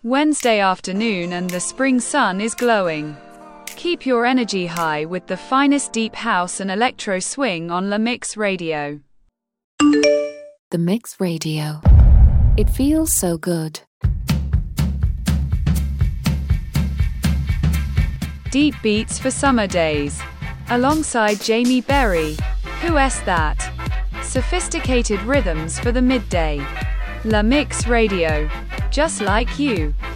Wednesday afternoon and the spring sun is glowing. Keep your energy high with the finest deep house and electro swing on La Mix Radio. The Mix Radio. It feels so good. Deep beats for summer days. Alongside Jamie Berry. Who's that? Sophisticated rhythms for the midday. La Mix Radio. Just like you.